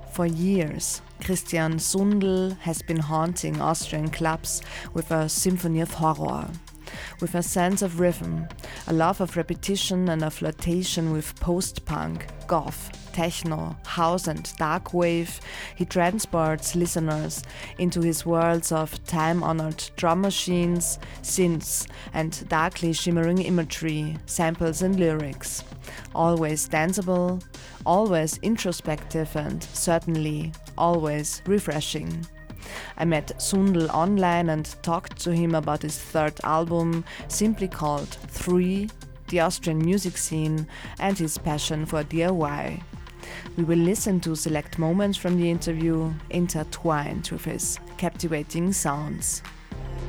For years, Christian Sundl has been haunting Austrian clubs with a symphony of horror. With a sense of rhythm, a love of repetition and a flirtation with post-punk, goth, techno, house and dark wave, he transports listeners into his worlds of time-honored drum machines, synths and darkly shimmering imagery, samples and lyrics. Always danceable, always introspective and certainly always refreshing. I met Sundl online and talked to him about his third album, simply called 3, the Austrian music scene, and his passion for DIY. We will listen to select moments from the interview, intertwined with his captivating sounds.